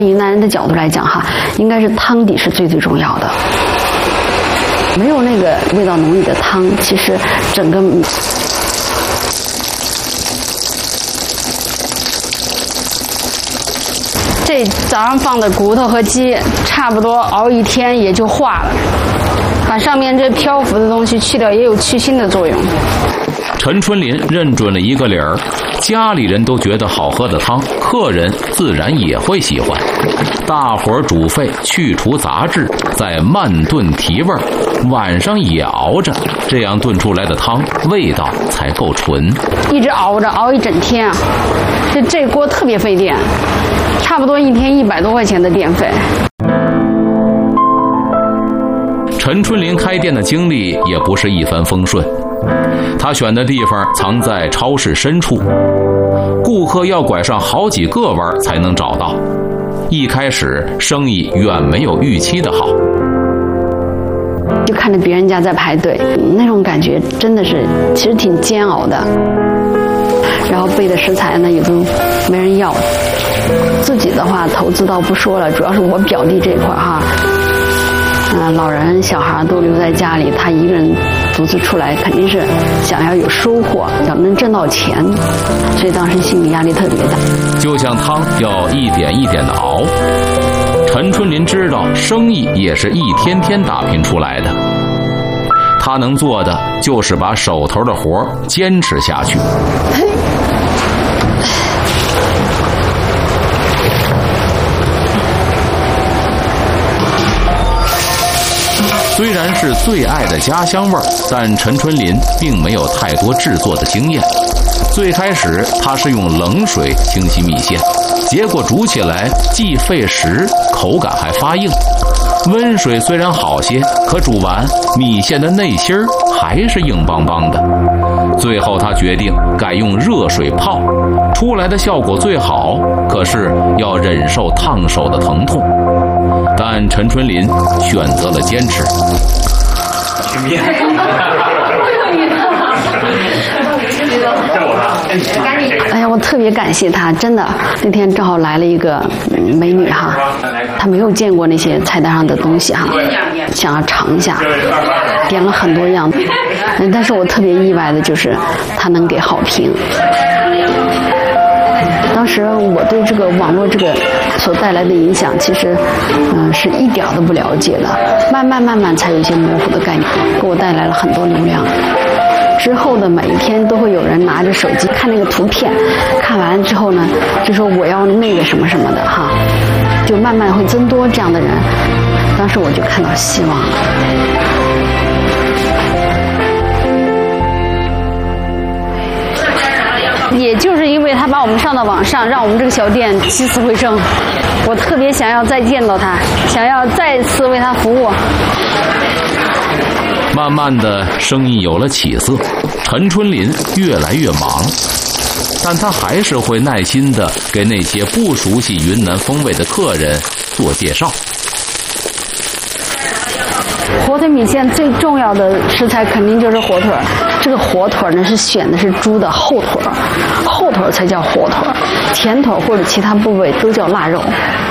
云南人的角度来讲哈，应该是汤底是最重要的。没有那个味道浓郁的汤，其实整个这早上放的骨头和鸡，差不多熬一天也就化了，把上面这漂浮的东西去掉，也有去腥的作用。 陈春林认准了一个理儿，家里人都觉得好喝的汤，客人自然也会喜欢。大伙儿煮沸，去除杂质，再慢炖提味儿，晚上也熬着，这样炖出来的汤味道才够纯。 一直熬着，熬一整天啊！这锅特别费电，差不多一天100多块钱的电费。 陈春林开店的经历也不是一帆风顺。他选的地方藏在超市深处，顾客要拐上好几个弯才能找到。一开始生意远没有预期的好， 就看着别人家在排队，那种感觉真的是其实挺煎熬的。然后备的食材呢也都没人要，自己的话投资倒不说了，主要是我表弟这块哈。老人小孩都留在家里，他一个人独自出来，肯定是想要有收获，想能挣到钱，所以当时心理压力特别大。 就像汤要一点一点的熬，陈春林知道生意也是一天天打拼出来的，他能做的就是把手头的活坚持下去。虽然是最爱的家乡味儿，但陈春林并没有太多制作的经验。最开始他是用冷水清洗米线，结果煮起来既费时，口感还发硬。温水虽然好些，可煮完米线的内芯儿还是硬邦邦的。最后他决定改用热水泡，出来的效果最好，可是要忍受烫手的疼痛。但陈春林选择了坚持。 哎呀，我特别感谢他，真的。那天正好来了一个美女哈，她没有见过那些菜单上的东西哈，想要尝一下，点了很多样。但是我特别意外的就是她能给好评。当时我对这个网络这个所带来的影响，其实是一点都不了解的，慢慢才有一些模糊的概念，给我带来了很多流量。之后的每一天都会有人拿着手机看那个图片，看完之后呢，就说我要那个什么什么的哈，就慢慢会增多这样的人。当时我就看到希望了。也就是因为他把我们上到网上，让我们这个小店起死回生。我特别想要再见到他，想要再次为他服务。 慢慢的，生意有了起色，陈春林越来越忙，但他还是会耐心的给那些不熟悉云南风味的客人做介绍。 火腿米线最重要的食材肯定就是火腿，这个火腿呢是选的是猪的后腿，后腿才叫火腿，前腿或者其他部位都叫腊肉。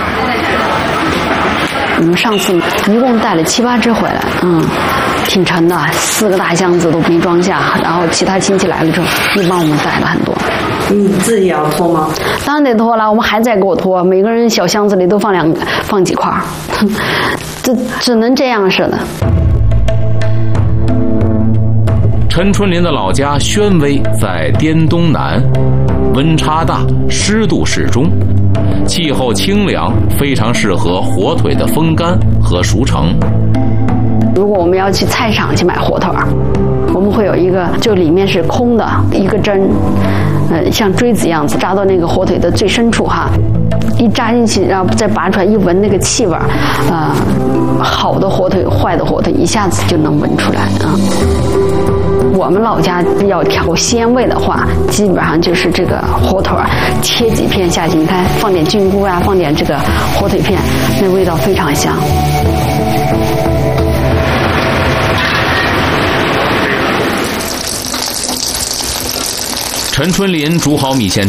我们上次一共带了7、8只回来，挺沉的，4个大箱子都没装下，然后其他亲戚来了之后又帮我们带了很多。 你自己也要拖吗？ 当然得拖了，我们还在给我拖，每个人小箱子里都放几块，这只能这样似的。 陈春林的老家宣威在滇东南，温差大，湿度适中，气候清凉，非常适合火腿的风干和熟成。 如果我们要去菜场去买火腿，我们会有一个，就里面是空的一个针，像锥子一样子扎到那个火腿的最深处哈，一扎进去，然后再拔出来，一闻那个气味，好的火腿、坏的火腿一下子就能闻出来啊。我们老家要调鲜味的话，基本上就是这个火腿切几片下去，你看放点菌菇啊，放点这个火腿片，那味道非常香。 陈春林煮好米线